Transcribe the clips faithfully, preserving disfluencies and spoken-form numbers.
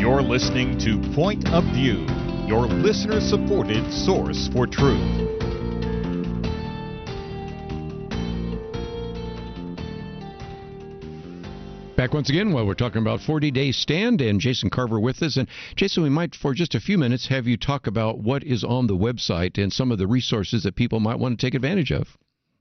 You're listening to Point of View, your listener-supported source for truth. Back once again while we're talking about forty-day stand, and Jason Carver with us. And Jason, we might for just a few minutes have you talk about what is on the website and some of the resources that people might want to take advantage of.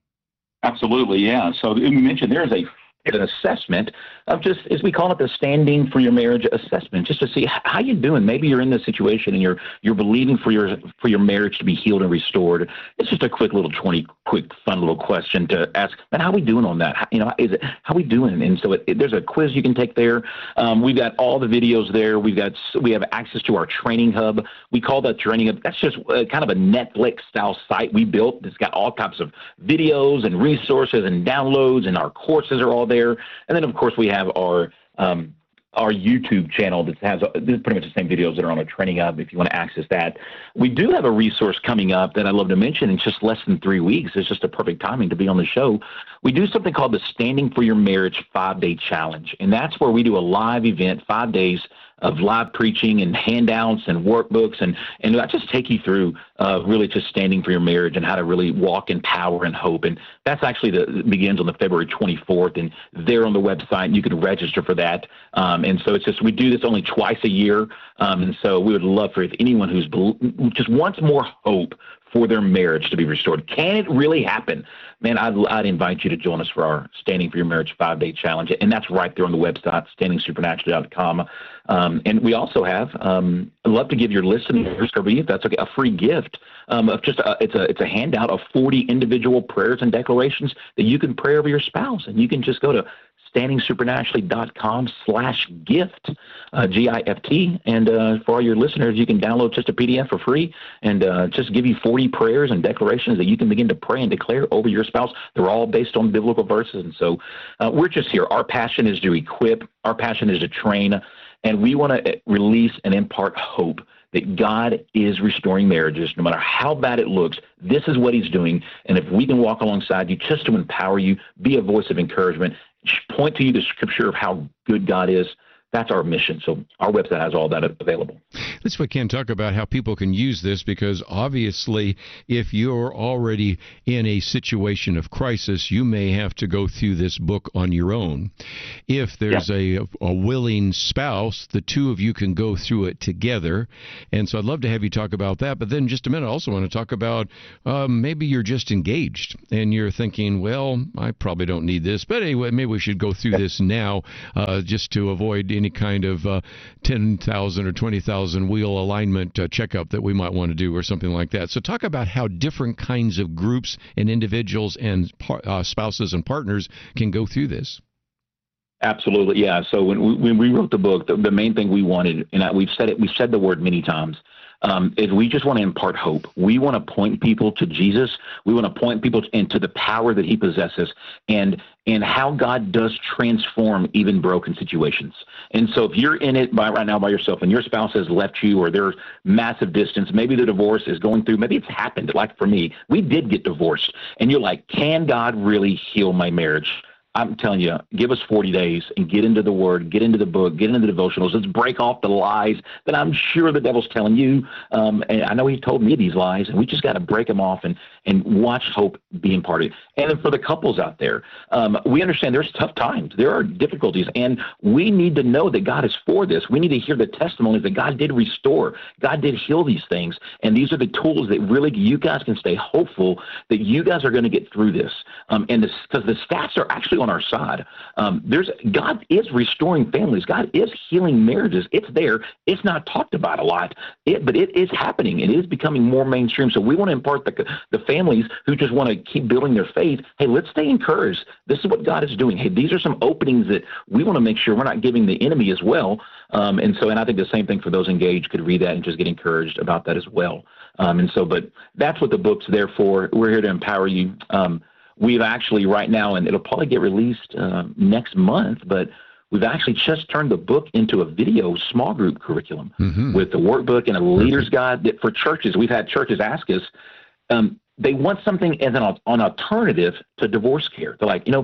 Absolutely, yeah. So you mentioned there's a an assessment of just, as we call it, the Standing for Your Marriage assessment, just to see how you're doing. Maybe you're in this situation and you're you're believing for your for your marriage to be healed and restored. It's just a quick little twenty quick fun little question to ask, man, how are we doing on that? How, you know, is it how are we doing? And so it, it, there's a quiz you can take there. Um, we've got all the videos there. We've got we have access to our training hub. We call that training hub. That's just uh, kind of a Netflix style site we built. It's got all types of videos and resources and downloads, and our courses are all there. And then, of course, we have our um, our YouTube channel that has uh, this is pretty much the same videos that are on our training hub if you want to access that. We do have a resource coming up that I'd love to mention in just less than three weeks. It's just a perfect timing to be on the show. We do something called the Standing for Your Marriage five-day challenge, and that's where we do a live event, five days of live preaching and handouts and workbooks, and and I just take you through uh, really just standing for your marriage and how to really walk in power and hope. And that's actually the begins on the February twenty-fourth, and there on the website you can register for that. Um, and so it's just we do this only twice a year, um, and so we would love for if anyone who's who just wants more hope for their marriage to be restored. Can it really happen? Man, I'd, I'd invite you to join us for our Standing for Your Marriage five-day challenge, and that's right there on the website, standing supernaturally dot com. Um, and we also have, um, I'd love to give your listeners, if that's okay, a free gift um, of just a, it's a it's a handout of forty individual prayers and declarations that you can pray over your spouse, and you can just go to standing supernaturally dot com slash gift, uh, G I F T. And uh, for all your listeners, you can download just a P D F for free and uh, just give you forty prayers and declarations that you can begin to pray and declare over your spouse. They're all based on biblical verses. And so uh, we're just here. Our passion is to equip. Our passion is to train. And we want to release and impart hope that God is restoring marriages, no matter how bad it looks. This is what he's doing. And if we can walk alongside you just to empower you, be a voice of encouragement, point to you the scripture of how good God is, that's our mission. So our website has all that available. Let's, we can talk about how people can use this, because obviously if you're already in a situation of crisis, you may have to go through this book on your own. If there's yeah. a, a willing spouse, the two of you can go through it together. And so I'd love to have you talk about that. But then just a minute, I also want to talk about um, maybe you're just engaged and you're thinking, well, I probably don't need this. But anyway, maybe we should go through this now uh, just to avoid any kind of uh, ten thousand or twenty thousand wheel alignment uh, checkup that we might want to do or something like that. So talk about how different kinds of groups and individuals and par- uh, spouses and partners can go through this. Absolutely, yeah. So when we, when we wrote the book, the, the main thing we wanted, and I, we've said it, we've said the word many times, Um, is we just want to impart hope. We want to point people to Jesus. We want to point people into the power that he possesses and and how God does transform even broken situations. And so if you're in it by right now by yourself and your spouse has left you or there's massive distance, maybe the divorce is going through, maybe it's happened like for me. We did get divorced. And you're like, can God really heal my marriage? I'm telling you, give us forty days and get into the Word, get into the book, get into the devotionals. Let's break off the lies that I'm sure the devil's telling you. Um, and I know he told me these lies, and we just got to break them off and, and watch hope be imparted. And then for the couples out there, um, we understand there's tough times. There are difficulties, and we need to know that God is for this. We need to hear the testimonies that God did restore. God did heal these things, and these are the tools that really you guys can stay hopeful that you guys are going to get through this. Um, and because the stats are actually on our side. Um, there's God is restoring families. God is healing marriages. It's there. It's not talked about a lot, it, but it is happening. It is becoming more mainstream. So we want to impart the, the families who just want to keep building their faith. Hey, let's stay encouraged. This is what God is doing. Hey, these are some openings that we want to make sure we're not giving the enemy as well. Um, and so, and I think the same thing for those engaged could read that and just get encouraged about that as well. Um, and so, but that's what the book's there for. We're here to empower you. Um, We've actually right now, and it'll probably get released uh, next month, but we've actually just turned the book into a video small group curriculum mm-hmm. with the workbook and a leader's guide that for churches. We've had churches ask us, um, they want something as an, an alternative to divorce care. They're like, you know,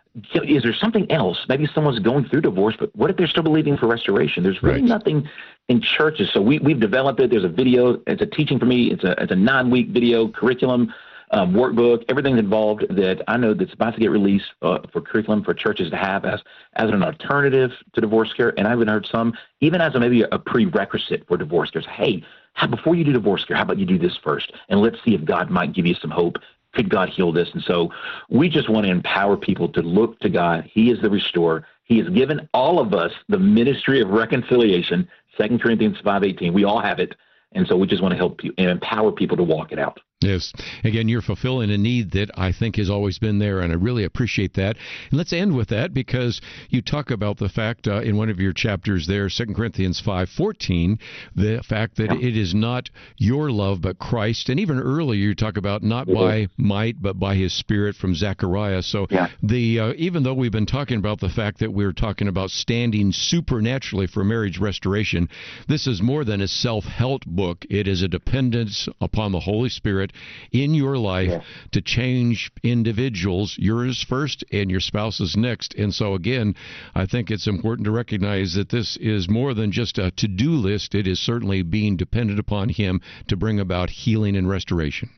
is there something else? Maybe someone's going through divorce, but what if they're still believing for restoration? There's really Right. nothing in churches. So we, we've developed it. There's a video. It's a teaching for me. It's a, it's a nine-week video curriculum, um, workbook, everything's involved that I know that's about to get released uh, for curriculum for churches to have as, as an alternative to divorce care. And I've even heard some, even as a, maybe a prerequisite for divorce care. Hey, how, before you do divorce care, how about you do this first? And let's see if God might give you some hope. Could God heal this? And so we just want to empower people to look to God. He is the restorer. He has given all of us the ministry of reconciliation, Second Corinthians five eighteen. We all have it. And so we just want to help you and empower people to walk it out. Yes. Again, you're fulfilling a need that I think has always been there, and I really appreciate that. And let's end with that, because you talk about the fact uh, in one of your chapters there, Second Corinthians five fourteen, the fact that Yeah. it is not your love but Christ. And even earlier you talk about not Mhm. by might but by his Spirit from Zechariah. So Yeah. the uh, even though we've been talking about the fact that we're talking about standing supernaturally for marriage restoration, this is more than a self-help book. It is a dependence upon the Holy Spirit in your life Yeah. to change individuals, yours first and your spouse's next. And so again, I think it's important to recognize that this is more than just a to-do list. It is certainly being dependent upon him to bring about healing and restoration.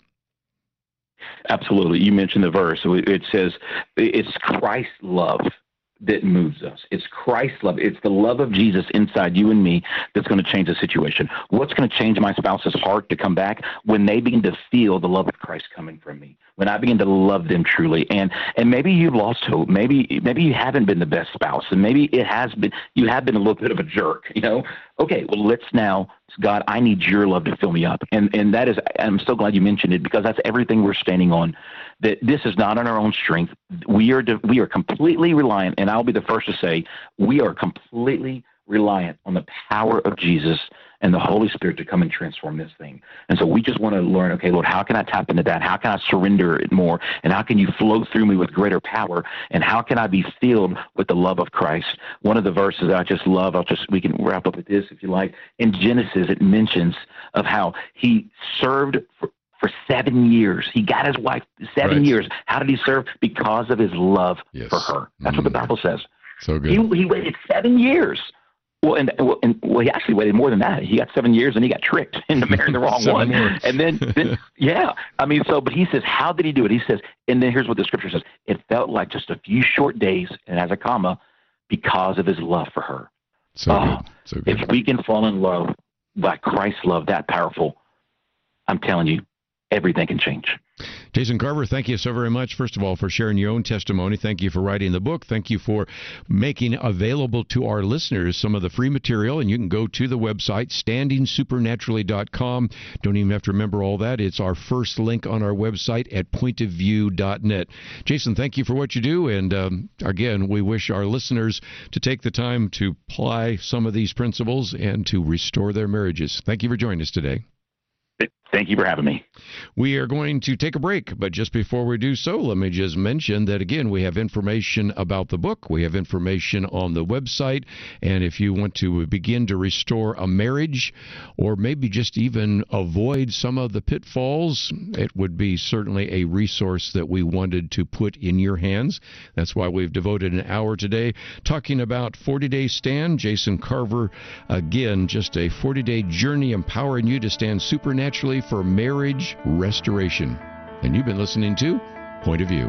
Absolutely. You mentioned the verse. It says it's Christ's love that moves us. It's Christ's love. It's the love of Jesus inside you and me that's going to change the situation. What's going to change my spouse's heart to come back? When they begin to feel the love of Christ coming from me, when I begin to love them truly. And and maybe you've lost hope. Maybe maybe you haven't been the best spouse, and maybe it has been, you have been a little bit of a jerk, you know? Okay, well, let's now, God, I need your love to fill me up. And and that is, I'm so glad you mentioned it, because that's everything we're standing on, that this is not on our own strength. We are we are completely reliant, and I'll be the first to say, we are completely reliant on the power of Jesus and the Holy Spirit to come and transform this thing. And so we just want to learn, okay, Lord, how can I tap into that? How can I surrender it more? And how can you flow through me with greater power? And how can I be filled with the love of Christ? One of the verses I just love, I'll just, we can wrap up with this if you like. In Genesis, it mentions of how he served for For seven years. He got his wife seven Right. years. How did he serve? Because of his love Yes. for her. That's Mm. what the Bible says. So good. He he waited seven years. Well, and, well, and well, he actually waited more than that. He got seven years, and he got tricked into marrying the wrong Seven one. more. And then, then, yeah, I mean, so, but he says, how did he do it? He says, and then here's what the scripture says: it felt like just a few short days, and as a comma, because of his love for her. So Oh, good. So good. If we can fall in love by Christ's love that powerful, I'm telling you, everything can change. Jason Carver, thank you so very much, first of all, for sharing your own testimony. Thank you for writing the book. Thank you for making available to our listeners some of the free material. And you can go to the website, standing supernaturally dot com. Don't even have to remember all that. It's our first link on our website at point of view dot net. Jason, thank you for what you do. And um, again, we wish our listeners to take the time to apply some of these principles and to restore their marriages. Thank you for joining us today. Thank you for having me. We are going to take a break, but just before we do so, let me just mention that, again, we have information about the book. We have information on the website, and if you want to begin to restore a marriage or maybe just even avoid some of the pitfalls, it would be certainly a resource that we wanted to put in your hands. That's why we've devoted an hour today talking about forty-day Stand. Jason Carver, again, just a forty-day journey empowering you to stand supernaturally for marriage restoration. And you've been listening to Point of View.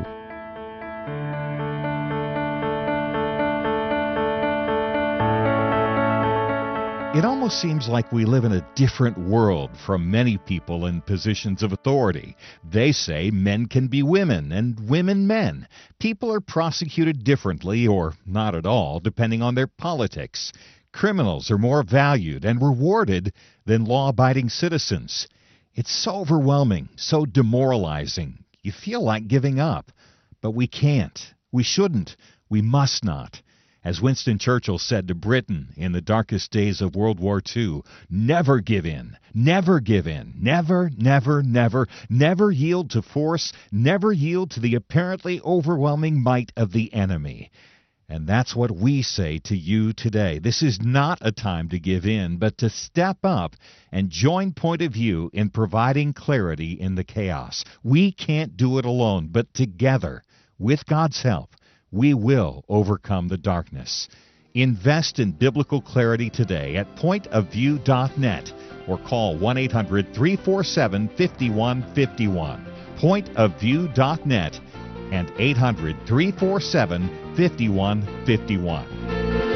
It almost seems like we live in a different world from many people in positions of authority. They say men can be women and women men. People are prosecuted differently or not at all, depending on their politics. Criminals are more valued and rewarded than law-abiding citizens. It's so overwhelming, so demoralizing. You feel like giving up. But we can't. We shouldn't. We must not. As Winston Churchill said to Britain in the darkest days of World War Two, never give in. Never give in. Never, never, never, never yield to force. Never yield to the apparently overwhelming might of the enemy. And that's what we say to you today. This is not a time to give in, but to step up and join Point of View in providing clarity in the chaos. We can't do it alone, but together, with God's help, we will overcome the darkness. Invest in biblical clarity today at point of view dot net or call one eight hundred three four seven five one five one. point of view dot net and eight hundred three four seven five one five one.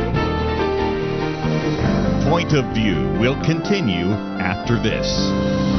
Point of View will continue after this.